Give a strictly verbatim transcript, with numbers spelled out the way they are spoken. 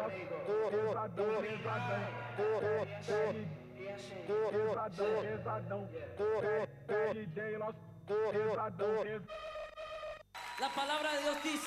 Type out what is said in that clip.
Pesadão, pesadão. Pesadão, pesadão. P L D, nós pesadão. La palabra de Dios dice